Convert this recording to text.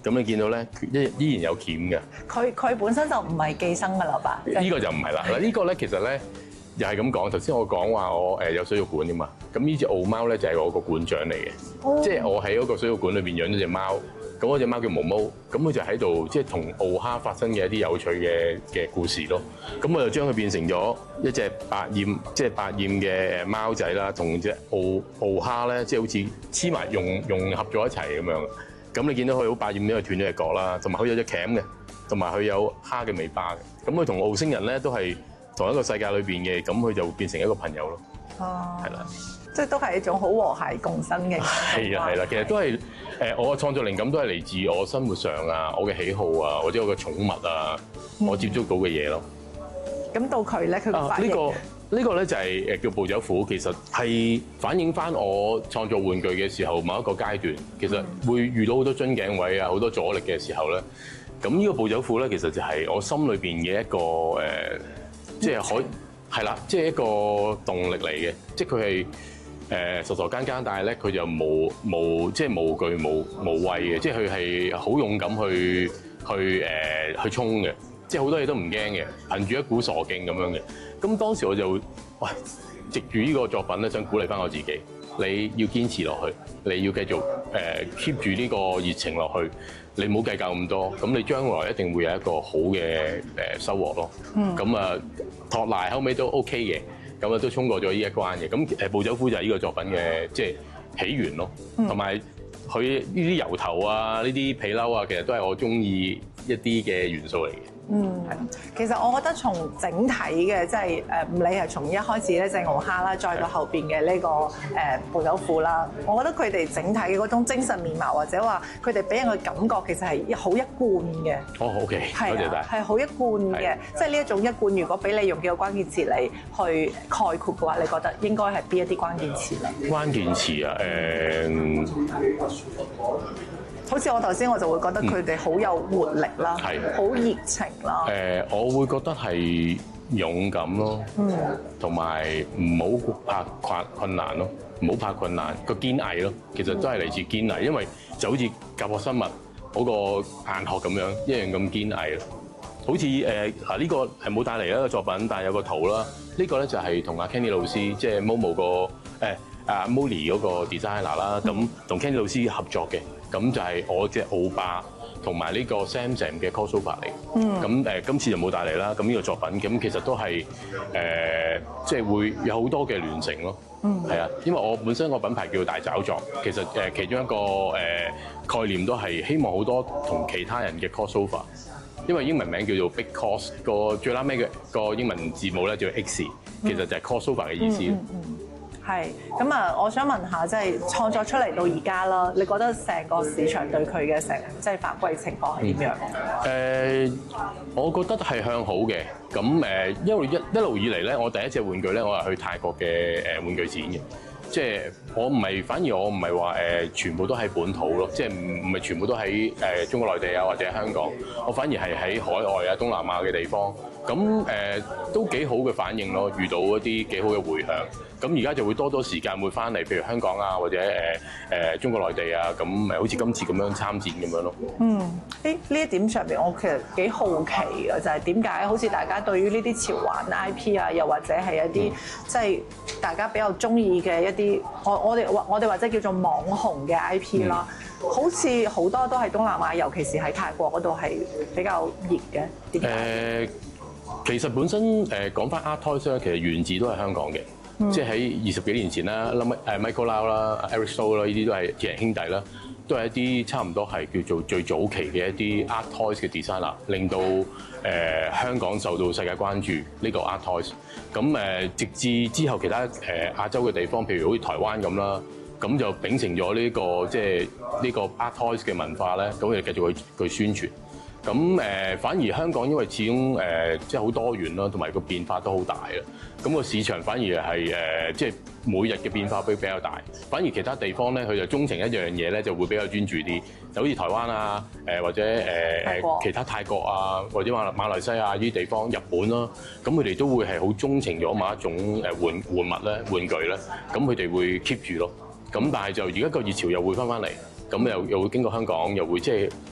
咁你見到咧依然有鉗嘅。 佢本身就唔係寄生㗎啦吧？ 呢個就唔係啦。嗱，呢個咧其實咧又係咁講。頭先我講話我有水族館㗎嘛。咁呢隻澳貓咧就係我個館長嚟嘅，即係我喺嗰個水族館裏邊養咗隻貓。咁嗰隻貓叫毛毛，咁佢就喺度即係同澳蝦發生嘅一啲有趣嘅故事咯。咁我就將佢變成咗一隻白厭，即係白厭嘅貓仔啦，同隻澳蝦咧，即係好似黐埋融合咗一齊咁樣。咁你見到佢好百厭，因為斷咗隻角啦，同埋佢有隻鉗嘅，同埋佢有蝦嘅尾巴嘅。咁佢同澳星人咧都係同一個世界裏邊嘅，咁佢就變成一個朋友咯。 哦， 係啦， 即係都係一種好和諧共生嘅。 係啊係啦，其實都係我嘅創作靈感都係嚟自我生活上啊，我嘅喜好啊，或者我嘅寵物啊，我接觸到嘅嘢咯。 咁到佢咧，佢個反應呢個咧就係叫暴走虎，其實係反映翻我創作玩具嘅時候某一個階段，其實會遇到好多樽頸位啊，好多阻力嘅時候咧。咁呢個暴走虎咧，其實就係我心裏邊嘅一個即係係啦，即係一個動力嚟嘅，即係佢係傻傻更更，但係咧佢就即係無懼無畏嘅，即係佢係好勇敢去衝嘅，即係好多嘢都唔驚嘅，憑住一股傻勁咁樣嘅。咁當時我就喂，藉住呢個作品咧，想鼓勵翻我自己，你要堅持落去，你要繼續keep 住呢個熱情落去，你唔好計較咁多，咁你將來一定會有一個好嘅收穫咯。咁啊托賴後尾都 OK 嘅，咁啊都衝過咗呢一關嘅。咁暴走虎就係呢個作品嘅即係起源咯，同埋佢呢啲油頭啊、呢啲皮褸啊，其實都係我中意一啲嘅元素嚟嘅。 其實我覺得從整體嘅，即係唔理係從一開始咧隻澳蝦啦，再到後邊嘅呢個暴走虎啦，我覺得佢哋整體嘅嗰種精神面貌，或者話佢哋俾人嘅感覺，其實係好一貫嘅。 哦，OK，多謝晒。 係好一貫嘅，即係呢一種一貫。如果俾你用幾個關鍵詞嚟去概括嘅話，你覺得應該係邊一啲關鍵詞咧？ 關鍵詞啊， 好似我頭先我就會覺得佢哋好有活力啦，好熱情啦。 我會覺得係勇敢咯，同埋唔好怕困難咯，唔好怕困難，個堅毅咯，其實都係嚟自堅毅，因為就好似甲殼生物嗰個硬殼咁樣，一樣咁堅毅咯。好似呢個係冇帶嚟一個作品，但係有個圖啦。呢個咧就係同阿 Kenny 老師，即係 Momo 個Molly 嗰個 designer 啦，咁同 Kenny 老師合作嘅。咁就係我隻澳霸同埋呢個 Sam 嘅 crossover 嚟。咁今次就冇帶嚟啦。咁呢個作品咁其實都係即係會有好多嘅聯成咯。係啊，因為我本身個品牌叫大找作，其實其中一個概念都係希望好多同其他人嘅 crossover。因為英文名叫做 Big Cross， 個最撚尾嘅個英文字母咧叫 X， 其實就係 crossover 嘅意思。 係咁啊！我想問下，即係創作出嚟到而家啦，你覺得成個市場對佢嘅即係反饋情況係點樣？ 我覺得係向好嘅。咁因為一路以嚟咧，我第一隻玩具咧，我係去泰國嘅玩具展嘅。即係反而我唔係話全部都喺本土咯，即係唔係全部都喺中國內地啊或者香港，我反而係喺海外啊東南亞嘅地方，咁都幾好嘅反應咯，遇到一啲幾好嘅迴響。咁而家就會多時間會翻嚟，譬如香港啊或者中國內地啊，咁好似今次咁樣參展咁樣咯。 呢一點上邊，我其實幾好奇嘅，就係點解好似大家對於呢啲潮玩 IP 啊，又或者係一啲即係大家比較中意嘅一啲，我哋或者叫做網紅嘅 IP 啦，好似好多都係東南亞，尤其是喺泰國嗰度係比較熱嘅。點解？ 其實本身講翻 Art Toys 咧，其實源自都係香港嘅。即係喺20幾年前啦，Michael Lau 啦、Eric So 啦，呢啲都係鐵人兄弟啦，都係一啲差唔多係叫做最早期嘅一啲 Art Toys 嘅 designer，令到香港受到世界關注呢個 Art Toys。咁直至之後其他亞洲嘅地方，譬如好似台灣咁啦，咁就秉承咗呢個即係呢個 Art Toys 嘅文化咧，咁就繼續去宣傳。咁反而香港因為始終即係好多元啦，同埋個變化都好大啊。咁個市場反而係即係每日嘅變化比較大。反而其他地方咧，佢就鍾情一樣嘢咧，就會比較專注啲。就好似台灣啊，或者其他泰國啊，或者馬來西亞呢啲地方、日本啦，咁佢哋都會係好鍾情咗某一種玩物咧、玩具咧，咁佢哋會 keep 住咯。咁但係就而家個熱潮又會翻嚟。咁又會經過香港，又會即係